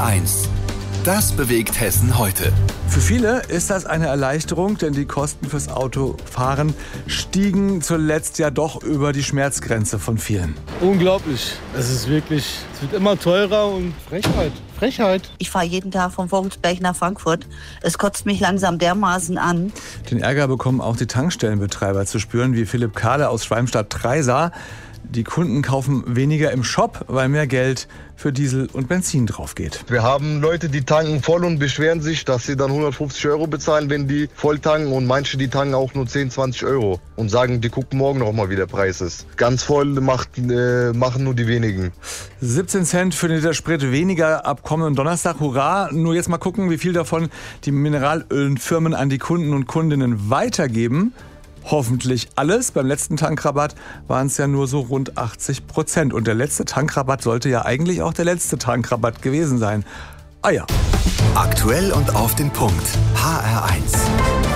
HR1. Das bewegt Hessen heute. Für viele ist das eine Erleichterung, denn die Kosten fürs Autofahren stiegen zuletzt ja doch über die Schmerzgrenze von vielen. Unglaublich. Es wird immer teurer und Frechheit. Ich fahre jeden Tag von Vogelsberg nach Frankfurt. Es kotzt mich langsam dermaßen an. Den Ärger bekommen auch die Tankstellenbetreiber zu spüren, wie Philipp Kahle aus Schwalmstadt-Treisa. Die Kunden kaufen weniger im Shop, weil mehr Geld für Diesel und Benzin drauf geht. Wir haben Leute, die tanken voll und beschweren sich, dass sie dann 150 € bezahlen, wenn die voll tanken. Und manche, die tanken auch nur 10, 20 € und sagen, die gucken morgen noch mal, wie der Preis ist. Ganz voll machen nur die wenigen. 17 Cent für den Liter Sprit weniger ab kommenden Donnerstag. Hurra! Nur jetzt mal gucken, wie viel davon die Mineralölfirmen an die Kunden und Kundinnen weitergeben. Hoffentlich alles. Beim letzten Tankrabatt waren es ja nur so rund 80%. Und der letzte Tankrabatt sollte ja eigentlich auch der letzte Tankrabatt gewesen sein. Ah ja. Aktuell und auf den Punkt. HR1.